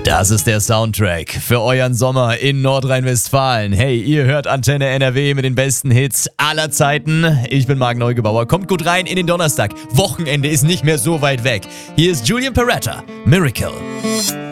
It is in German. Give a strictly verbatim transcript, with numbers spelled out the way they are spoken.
Das ist der Soundtrack für euren Sommer in Nordrhein-Westfalen. Hey, ihr hört Antenne N R W mit den besten Hits aller Zeiten. Ich bin Marc Neugebauer. Kommt gut rein in den Donnerstag. Wochenende ist nicht mehr so weit weg. Hier ist Julian Peretta, Miracle.